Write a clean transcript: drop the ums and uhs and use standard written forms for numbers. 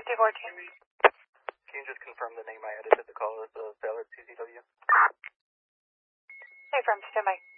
5014. Can you just confirm the name I added to the call as Valid CZW? Affirmed. Stand by.